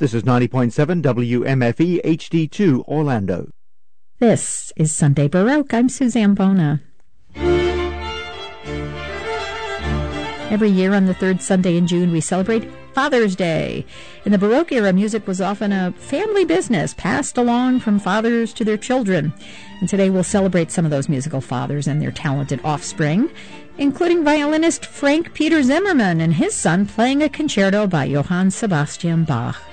This is 90.7 WMFE HD2 Orlando. This is Sunday Baroque. I'm Suzanne Bona. Every year on the third Sunday in June, we celebrate Father's Day. In the Baroque era, music was often a family business passed along from fathers to their children. And today we'll celebrate some of those musical fathers and their talented offspring, including violinist Frank Peter Zimmermann and his son playing a concerto by Johann Sebastian Bach.